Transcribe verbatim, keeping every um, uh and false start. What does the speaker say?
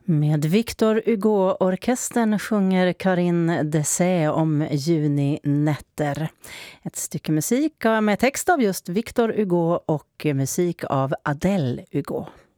Med Victor Hugo-orkestern sjunger Karine Dessé om juninätter. Ett stycke musik med text av just Victor Hugo och musik av Adele Hugo.